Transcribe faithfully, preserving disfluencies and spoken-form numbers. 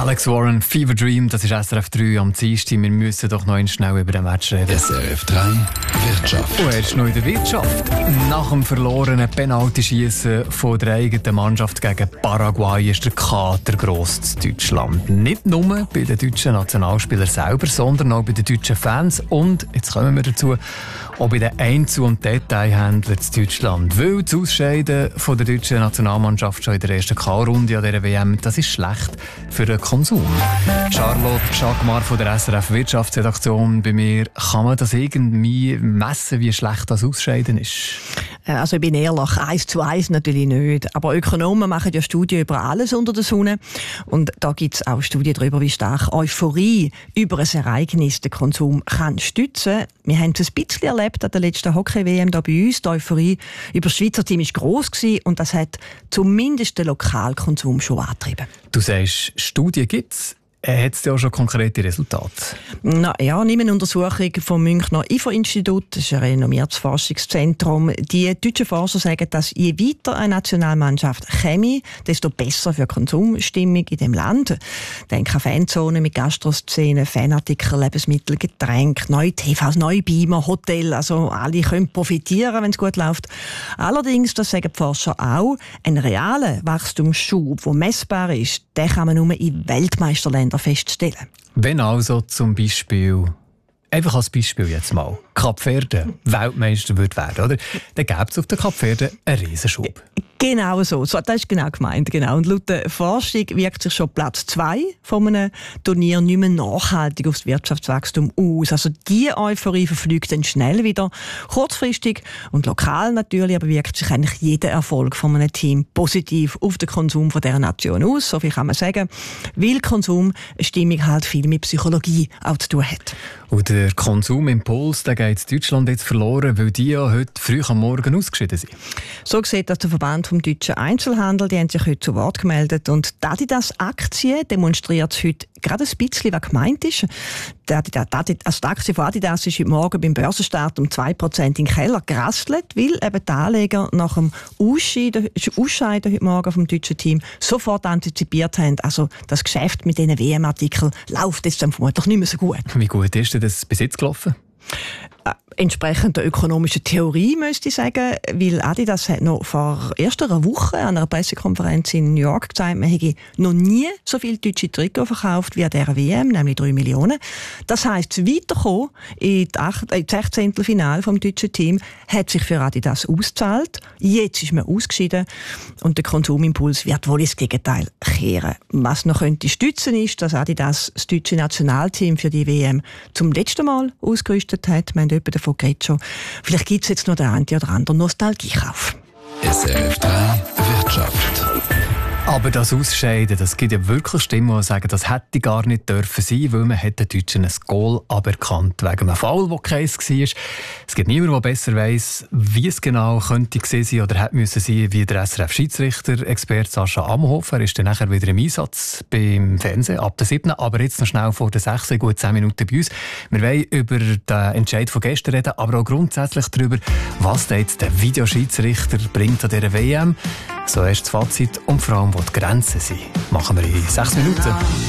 Alex Warren, Fever Dream, das ist S R F drei am Dienstag. Wir müssen doch noch schnell über den Match reden. S R F drei Wirtschaft. Und erst noch in der Wirtschaft. Nach dem verlorenen Penaltyschießen von der eigenen Mannschaft gegen Paraguay ist der Kater gross in Deutschland. Nicht nur bei den deutschen Nationalspielern selber, sondern auch bei den deutschen Fans. Und, jetzt kommen wir dazu, auch bei den Einzel- und Detailhändlern in Deutschland. Weil das Ausscheiden von der deutschen Nationalmannschaft schon in der ersten K-Runde an dieser W M, das ist schlecht für den Konsum. Charlotte Schagmar von der S R F Wirtschaftsredaktion bei mir. Kann man das irgendwie messen, wie schlecht das Ausscheiden ist? Also ich bin ehrlich, eins zu eins natürlich nicht. Aber Ökonomen machen ja Studien über alles unter der Sonne. Und da gibt es auch Studien darüber, wie stark Euphorie über ein Ereignis den Konsum kann stützen. Wir haben es ein bisschen erlebt an der letzten Hockey-W M hier bei uns. Die Euphorie über das Schweizer Team war gross gewesen und das hat zumindest den Lokalkonsum schon angetrieben. Du sagst, Studien gibt es. Hat es ja auch schon konkrete Resultate? Na ja, nimm eine Untersuchung vom Münchner I F O-Institut, das ist ein renommiertes Forschungszentrum. Die deutschen Forscher sagen, dass je weiter eine Nationalmannschaft käme, desto besser für die Konsumstimmung in dem Land. Denke an Fanzonen mit Gastroszenen, Fanartikel, Lebensmittel, Getränke, neue T Vs, neue Beamer, Hotel. Also alle können profitieren, wenn es gut läuft. Allerdings, das sagen die Forscher auch, ein realer Wachstumsschub, der messbar ist, den kann man nur in Weltmeisterländern feststellen. Wenn also zum Beispiel, einfach als Beispiel jetzt mal, Kapverden Weltmeister wird werden, oder? Dann gäbe es auf den Kapverden einen Riesenschub. Genau so. so. Das ist genau gemeint. Genau. Und laut der Forschung wirkt sich schon Platz zwei von einem Turnier nicht mehr nachhaltig aufs Wirtschaftswachstum aus. Also die Euphorie verfliegt dann schnell wieder. Kurzfristig und lokal natürlich, aber wirkt sich eigentlich jeder Erfolg von einem Team positiv auf den Konsum von dieser Nation aus. So viel kann man sagen. Weil Konsum eine Stimmung halt viel mit Psychologie auch zu tun hat. Und der Konsumimpuls, der geht in Deutschland jetzt verloren, weil die ja heute früh am Morgen ausgeschieden sind. So sieht das der Verband vom deutschen Einzelhandel, die haben sich heute zu Wort gemeldet. Und die Adidas-Aktie demonstriert heute gerade ein bisschen, was gemeint ist. Die, Adidas, also die Aktie von Adidas ist heute Morgen beim Börsenstart um zwei Prozent in den Keller gerasselt, weil eben die Anleger nach dem Ausscheiden, Ausscheiden heute Morgen vom deutschen Team sofort antizipiert haben. Also das Geschäft mit diesen W M-Artikeln läuft jetzt dann vermutlich nicht mehr so gut. Wie gut ist denn das bis jetzt gelaufen? Äh, entsprechend der ökonomischen Theorie, müsste ich sagen, weil Adidas hat noch vor erst einer Woche an einer Pressekonferenz in New York gesagt, man hätte noch nie so viele deutsche Trikots verkauft wie an dieser W M, nämlich drei Millionen. Das heisst, das Weiterkommen in das Sechzehntelfinale vom deutschen Team hat sich für Adidas ausgezahlt. Jetzt ist man ausgeschieden und der Konsumimpuls wird wohl ins Gegenteil kehren. Was noch könnte stützen ist, dass Adidas das deutsche Nationalteam für die W M zum letzten Mal ausgerüstet hat. Wir haben etwa davon geredet schon. Vielleicht gibt es jetzt noch den einen oder anderen Nostalgiekauf. S R F drei Wirtschaft. Aber das Ausscheiden, das gibt ja wirklich Stimmen, die sagen, das hätte gar nicht dürfen sein, weil man den Deutschen ein Goal aberkannt wegen einem Foul, der keins war. Es gibt niemanden, der besser weiss, wie es genau könnte gewesen sein oder hätte müssen sein, wie der S R F-Schiedsrichter-Experte Sascha Amhofer. Er ist dann nachher wieder im Einsatz beim Fernsehen ab der siebten Aber jetzt noch schnell vor der sechs, gut zehn Minuten bei uns. Wir wollen über den Entscheid von gestern reden, aber auch grundsätzlich darüber, was jetzt der Videoschiedsrichter bringt an dieser W M. So erst das Fazit und vor allem, wo die Grenzen sind. Machen wir in sechs Minuten.